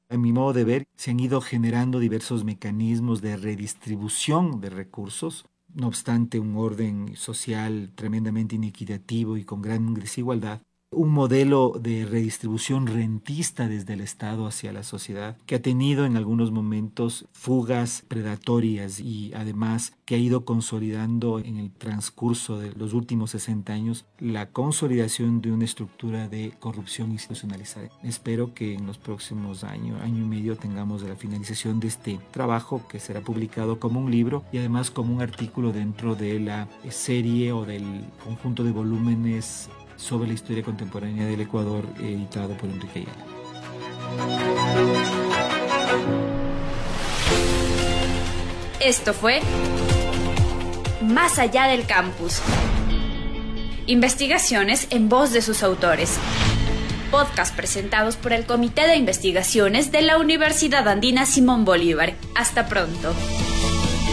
A mi modo de ver, se han ido generando diversos mecanismos de redistribución de recursos, no obstante un orden social tremendamente inequitativo y con gran desigualdad. Un modelo de redistribución rentista desde el Estado hacia la sociedad, que ha tenido en algunos momentos fugas predatorias y además que ha ido consolidando en el transcurso de los últimos 60 años la consolidación de una estructura de corrupción institucionalizada. Espero que en los próximos año y medio tengamos la finalización de este trabajo, que será publicado como un libro y además como un artículo dentro de la serie o del conjunto de volúmenes sobre la historia contemporánea del Ecuador, editado por Enrique Ayala. Esto fue Más allá del campus. Investigaciones en voz de sus autores. Podcast presentados por el Comité de Investigaciones de la Universidad Andina Simón Bolívar. Hasta pronto.